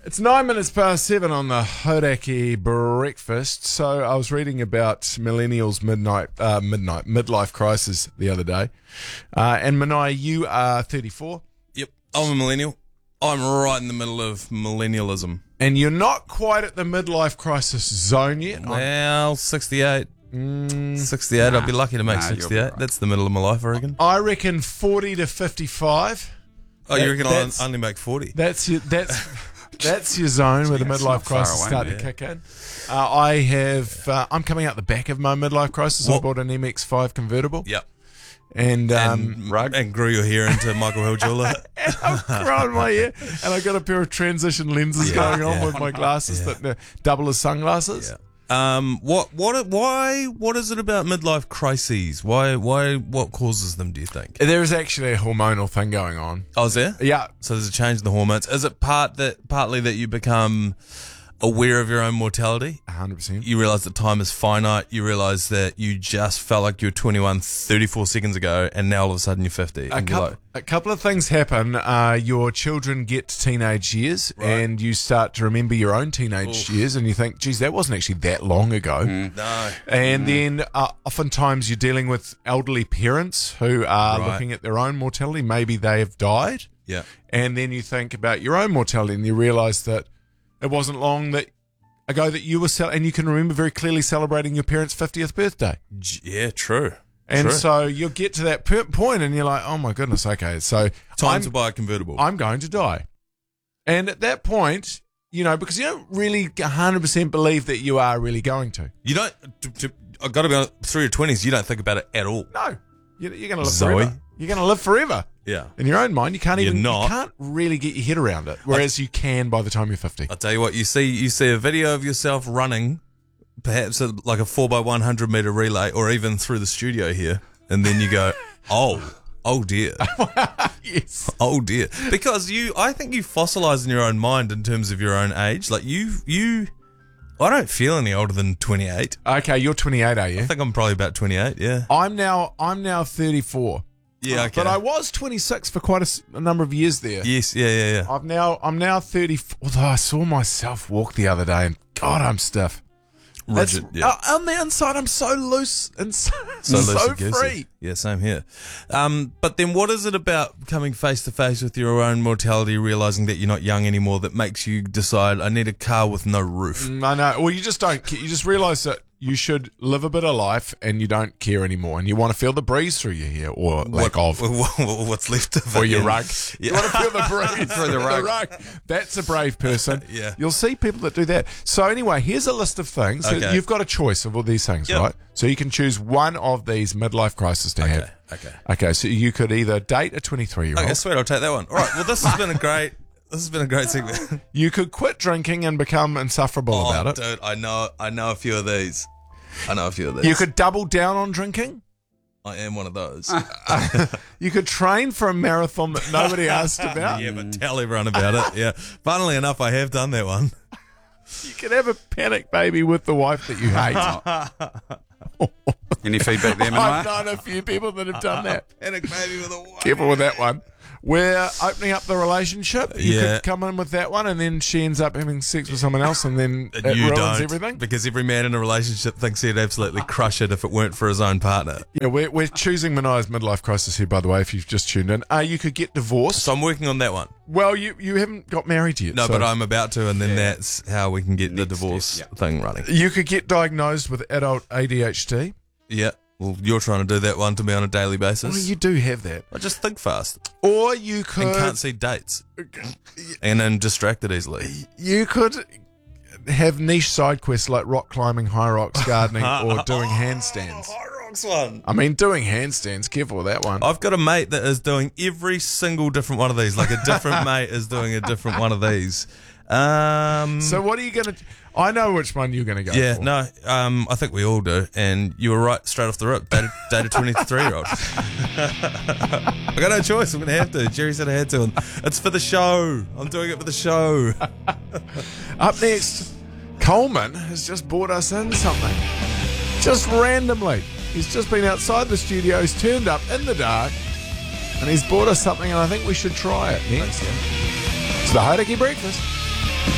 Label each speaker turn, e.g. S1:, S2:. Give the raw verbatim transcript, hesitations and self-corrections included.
S1: It's nine minutes past seven on the Hodaki Breakfast. So I was reading about millennials' midnight, uh, midnight midlife crisis the other day. Uh, and Manai, you are thirty-four.
S2: Yep, I'm a millennial. I'm right in the middle of millennialism.
S1: And you're not quite at the midlife crisis zone yet.
S2: Well, sixty-eight.
S1: Mm,
S2: sixty-eight,
S3: nah,
S2: I'd be lucky to make
S3: nah, you'll be
S2: sixty-eight.
S3: right.
S2: That's the middle of my life, I reckon.
S1: I reckon forty to fifty-five.
S2: Oh, you
S1: That-
S2: reckon I'll
S1: that's-
S2: only make forty?
S1: That's your that's that's your zone where the
S3: That's
S1: midlife
S3: not far
S1: crisis
S3: away,
S1: start to
S2: yeah.
S1: kick in. Uh, I have uh, I'm coming out the back of my midlife crisis. I
S2: What?
S1: bought an M X five convertible,
S2: Yep.
S1: and um,
S2: and,
S3: rug?
S2: and grew your hair into Michael Hill jeweler.
S1: and I've grown my hair, and I got a pair of transition lenses
S2: Yeah,
S1: going on
S2: yeah.
S1: with my glasses
S2: Yeah.
S1: that uh, double as sunglasses.
S2: Yeah. Um. What? What? Why? What is it about midlife crises? Why? Why? What causes them? Do you think?
S1: There is actually a hormonal thing going on.
S2: Oh, is there?
S1: Yeah,
S2: So there's a change in the hormones. Is it part that partly that you become aware of your own mortality?
S1: one hundred percent.
S2: You realize that time is finite. You realize that you just felt like you were twenty-one thirty-four seconds ago, and now all of a sudden you're fifty.
S1: A,
S2: And you're
S1: coup-
S2: like,
S1: a couple of things happen. Uh, your children get to teenage years,
S2: Right.
S1: and you start to remember your own teenage years, and you think, geez, that wasn't actually that long ago.
S2: no.
S1: And then uh, oftentimes you're dealing with elderly parents who are
S2: Right.
S1: looking at their own mortality. Maybe they have died.
S2: Yeah.
S1: And then you think about your own mortality, and you realize that it wasn't long that ago that you were, cel- and you can remember very clearly celebrating your parents' fiftieth birthday.
S2: J- Yeah. True.
S1: And
S2: True.
S1: so you'll get to that per- point, and you're like, oh my goodness, okay, so
S2: time
S1: I'm,
S2: to buy a convertible.
S1: I'm going to die. And at that point, you know, because you don't really one hundred percent believe that you are really going to.
S2: you don't. To, to, I've got to be honest. Through your twenties, you don't think about it at all.
S1: No, you're, you're going to live
S2: Zoe?
S1: forever. You're going to live forever.
S2: Yeah.
S1: In your own mind, you can't
S2: You're
S1: even
S2: not.
S1: you can't really get your head around it. Whereas you can by the time you're fifty.
S2: I'll tell you what. You see. You see a video of yourself running, perhaps a, like a four by one hundred meter relay, or even through the studio here, and then you go, oh. Oh dear.
S1: Yes.
S2: Oh dear. Because you, I think you fossilize in your own mind in terms of your own age. Like you, you, I don't feel any older than twenty-eight.
S1: Okay, you're twenty-eight, are you?
S2: I think I'm probably about twenty-eight. Yeah.
S1: I'm now I'm now thirty-four.
S2: Yeah. Okay.
S1: But I was twenty-six for quite a, s- a number of years there.
S2: Yes. Yeah. Yeah. Yeah.
S1: I've now I'm now thirty-four. Although I saw myself walk the other day, and God, I'm stiff.
S2: Rigid.
S1: That's-
S2: Yeah.
S1: uh, on the inside, I'm so loose and so,
S2: So
S1: so,
S2: loosey-goosey.
S1: free.
S2: Yeah, same here. Um, but then what is it about coming face to face with your own mortality, realizing that you're not young anymore, that makes you decide, I need a car with no roof?
S1: Mm, I know. Well, you just don't. ca- You just realise that you should live a bit of life, and you don't care anymore, and you want to feel the breeze through your hair, or lack of,
S2: What's left of it?
S1: or your
S2: yeah.
S1: rug. You want to feel the breeze
S3: Through the rug.
S1: That's a brave person.
S2: Yeah.
S1: You'll see people that do that. So anyway, here's a list of things. So
S2: Okay.
S1: you've got a choice of all these things,
S2: Yep.
S1: right? So you can choose one of these midlife crises to have.
S2: Okay.
S1: Okay, so you could either date a twenty-three-year-old.
S2: Okay, sweet. I'll take that one. All right. Well, this has been a great. This has been a great segment.
S1: You could quit drinking and become insufferable
S2: Oh,
S1: about it.
S2: dude, I know. I know a few of these. I know a few of these.
S1: You could double down on drinking.
S2: I am one of those.
S1: You could train for a marathon that nobody asked about.
S2: Yeah, but tell everyone about it. Yeah. Funnily enough, I have done that one.
S1: You could have a panic baby with the wife that you hate.
S3: Any feedback there,
S1: I've
S3: Manai?
S1: known a few people that have done that.
S2: Panic baby with a wife.
S1: Careful with that one. We're opening up the relationship. You
S2: Yeah.
S1: could come in with that one, and then she ends up having sex with someone else, and then
S2: And
S1: it
S2: you
S1: ruins
S2: don't,
S1: everything.
S2: because every man in a relationship thinks he'd absolutely crush it if it weren't for his own partner.
S1: Yeah, we're, we're choosing Manai's midlife crisis here, by the way, if you've just tuned in. Uh, you could get divorced.
S2: So I'm working on that one.
S1: Well, you, you haven't got married yet.
S2: No,
S1: so-
S2: but I'm about to, and then that's how we can get the
S3: Next
S2: divorce
S3: step, yeah.
S2: thing running.
S1: You could get diagnosed with adult A D H D.
S2: Yeah. Well, you're trying to do that one to me on a daily
S1: Well,
S2: basis.
S1: you do have that.
S2: I just think fast
S1: Or you could
S2: and can't see dates, and I'm distracted easily.
S1: you could have niche side quests like rock climbing, high rocks, gardening, or doing handstands.
S2: High rocks one.
S1: I mean, doing handstands. Careful with that one.
S2: I've got a mate that is doing every single different one of these. Like a different mate is doing a different one of these. Um,
S1: So what are you going to... I know which one you're going to go
S2: yeah,
S1: for.
S2: no, um, I think we all do, and you were right straight off the rip. Dated, dated twenty-three year old. I got no choice. I'm going to have to. Jerry said I had to. And it's for the show. I'm doing it for the show.
S1: Up next, Coleman has just bought us in something. Just randomly. He's just been outside the studio. He's turned up in the dark, and he's bought us something, and I think we should try it next. It's the Hodaki Breakfast.